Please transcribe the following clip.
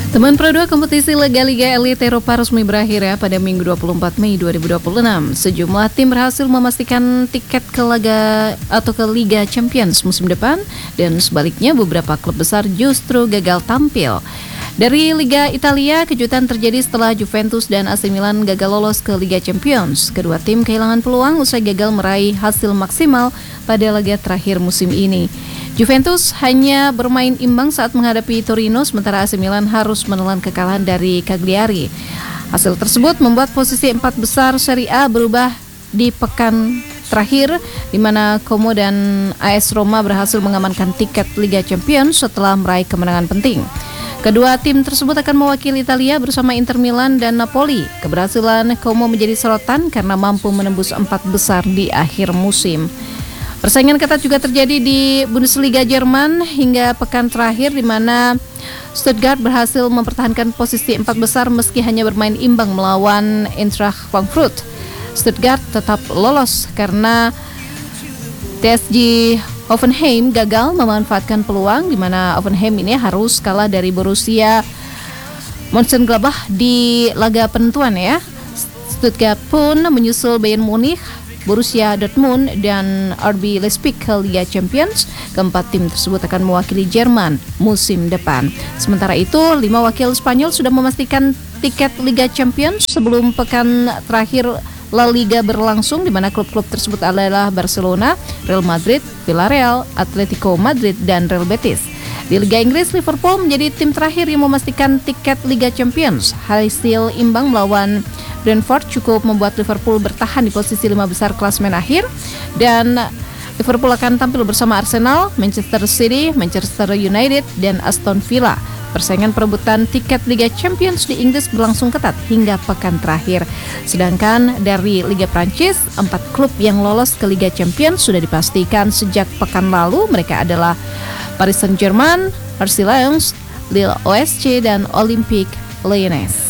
Teman Pro 2 kompetisi Liga Elite Eropa resmi berakhir ya pada Minggu 24 Mei 2026. Sejumlah tim berhasil memastikan tiket ke Liga Champions musim depan dan sebaliknya beberapa klub besar justru gagal tampil. Dari Liga Italia, kejutan terjadi setelah Juventus dan AC Milan gagal lolos ke Liga Champions. Kedua tim kehilangan peluang usai gagal meraih hasil maksimal pada laga terakhir musim ini. Juventus hanya bermain imbang saat menghadapi Torino, sementara AC Milan harus menelan kekalahan dari Cagliari. Hasil tersebut membuat posisi 4 besar Serie A berubah di pekan terakhir, di mana Como dan AS Roma berhasil mengamankan tiket Liga Champions setelah meraih kemenangan penting. Kedua tim tersebut akan mewakili Italia bersama Inter Milan dan Napoli. Keberhasilan Como menjadi sorotan karena mampu menembus 4 besar di akhir musim. Persaingan ketat juga terjadi di Bundesliga Jerman hingga pekan terakhir, di mana Stuttgart berhasil mempertahankan posisi 4 besar meski hanya bermain imbang melawan Eintracht Frankfurt. Stuttgart tetap lolos karena TSG Hoffenheim gagal memanfaatkan peluang, di mana Hoffenheim ini harus kalah dari Borussia Mönchengladbach di laga penentuan ya. Stuttgart pun menyusul Bayern Munich, Borussia Dortmund dan RB Leipzig ke Liga Champions. Keempat tim tersebut akan mewakili Jerman musim depan. Sementara itu, 5 wakil Spanyol sudah memastikan tiket Liga Champions sebelum pekan terakhir La Liga berlangsung, di mana klub-klub tersebut adalah Barcelona, Real Madrid, Villarreal, Atletico Madrid dan Real Betis. Di Liga Inggris, Liverpool menjadi tim terakhir yang memastikan tiket Liga Champions. Hasil imbang melawan Brentford cukup membuat Liverpool bertahan di posisi 5 besar klasemen akhir, dan Liverpool akan tampil bersama Arsenal, Manchester City, Manchester United, dan Aston Villa. Persaingan perebutan tiket Liga Champions di Inggris berlangsung ketat hingga pekan terakhir. Sedangkan dari Liga Prancis, 4 klub yang lolos ke Liga Champions sudah dipastikan sejak pekan lalu. Mereka adalah Paris Saint-Germain, RC Lens, Lille OSC, dan Olympique Lyonnais.